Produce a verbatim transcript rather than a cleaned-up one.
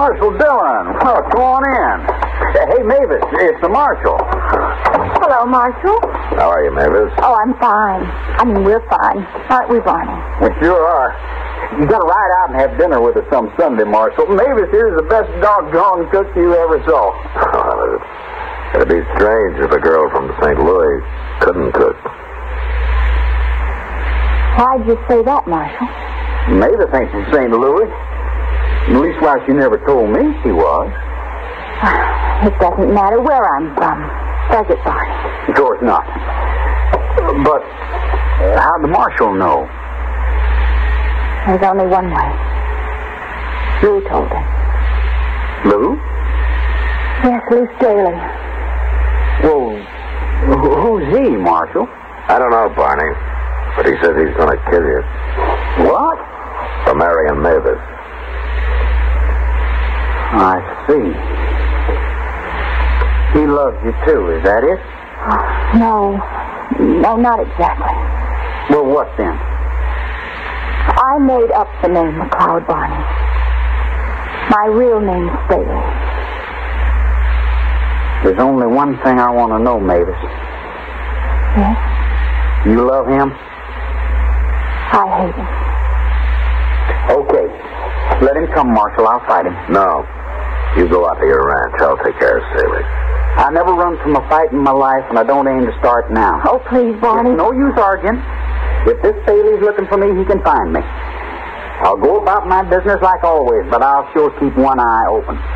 Marshal Dillon. Well, come on in. Hey, Mavis, it's the Marshal. Hello, Marshal. How are you, Mavis? Oh, I'm fine. I mean, we're fine. Aren't we, Barney? We sure are. You got to ride out and have dinner with us some Sunday, Marshal. Mavis here's the best doggone cook you ever saw. It'd be strange if a girl from Saint Louis couldn't cook. Why'd you say that, Marshal? Mavis ain't from Saint Louis. At least why she never told me she was. It doesn't matter where I'm from, does it, Barney? Of course not. But uh, how'd the Marshal know? There's only one way. Lou told him. Lou? Yes, Lou Staley. Well, who's he, Marshal? I don't know, Barney, but he says he's going to kill you. What? For marrying Mavis. I see. He loves you, too, is that it? Oh, no. No, not exactly. Well, what then? I made up the name McLeod, Barney. My real name's Staley. There's only one thing I want to know, Mavis. Yes? You love him? I hate him. Okay. Let him come, Marshal. I'll fight him. No. You go out to your ranch. I'll take care of Staley. I never run from a fight in my life, and I don't aim to start now. Oh, please, Barney. It's no use arguing. If this Staley's looking for me, he can find me. I'll go about my business like always, but I'll sure keep one eye open.